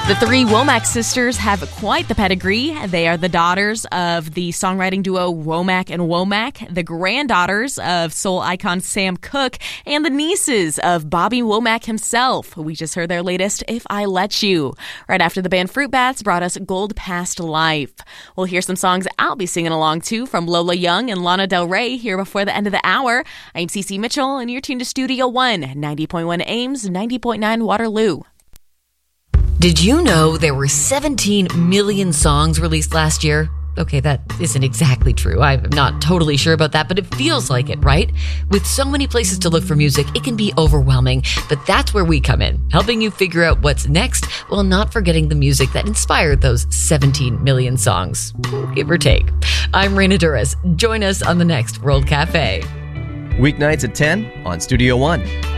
The three Womack sisters have quite the pedigree. They are the daughters of the songwriting duo Womack and Womack, the granddaughters of soul icon Sam Cooke, and the nieces of Bobby Womack himself. We just heard their latest, If I Let You. Right after the band Fruit Bats brought us Gold Past Life. We'll hear some songs I'll be singing along to from Lola Young and Lana Del Rey here before the end of the hour. I'm Cece Mitchell, and you're tuned to Studio One, 90.1 Ames, 90.9 Waterloo. Did you know there were 17 million songs released last year? Okay, that isn't exactly true. I'm not totally sure about that, but it feels like it, right? With so many places to look for music, it can be overwhelming, but that's where we come in, helping you figure out what's next while not forgetting the music that inspired those 17 million songs, give or take. I'm Raina Duras. Join us on the next World Cafe. Weeknights at 10 on Studio One.